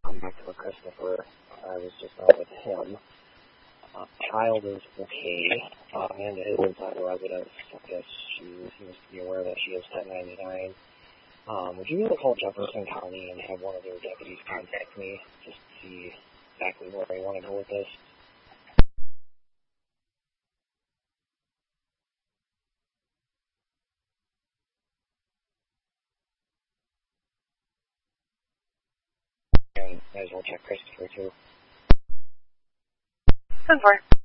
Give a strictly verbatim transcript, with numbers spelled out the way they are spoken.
come back to a Christopher. I was just out with him. Uh, child is okay. Uh, Amanda is inside the residence. I guess she seems to be aware that she is ten ninety-nine. Um, would you be able to call Jefferson County and have one of their deputies contact me just to see exactly where they want to go with this? And might as well check Christopher too. ten four.